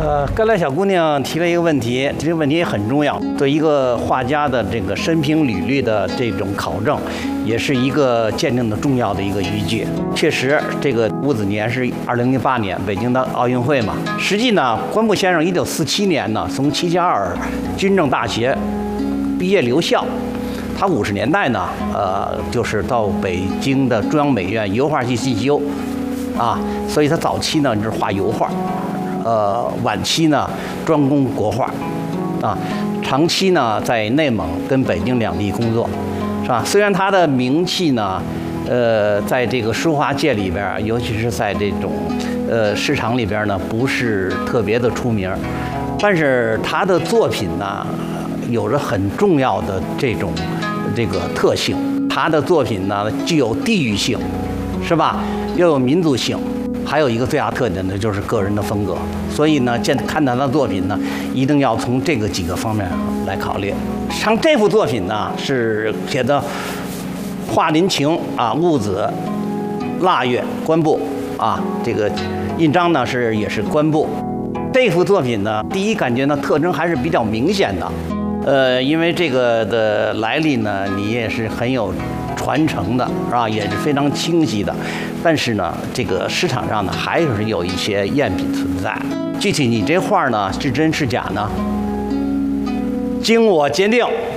刚才小姑娘提了一个问题，这个问题也很重要，对一个画家的这个生平履历的这种考证，也是一个鉴定的重要的一个依据。确实，这个戊子年是2008年北京的奥运会嘛。实际呢，关布先生1947年呢从齐齐哈尔军政大学毕业留校，他50年代呢，就是到北京的中央美院油画系进修，所以他早期呢就是画油画。晚期呢专攻国画，长期呢在内蒙跟北京两地工作，是吧？虽然他的名气呢，在这个书画界里边，尤其是在这种市场里边呢，不是特别的出名，但是他的作品呢，有着很重要的这个特性。他的作品呢，具有地域性，是吧？又有民族性。还有一个最大特点呢，就是个人的风格。所以呢，看他的作品呢，一定要从这个几个方面来考虑。像这幅作品呢，是写的画林情戊子、腊月、官布这个印章呢也是官布。这幅作品呢，第一感觉呢特征还是比较明显的。因为这个的来历呢，你也是很有传承的，是吧？也是非常清晰的。但是呢，这个市场上呢，还是有一些赝品存在。具体你这画呢，是真是假呢？经我鉴定。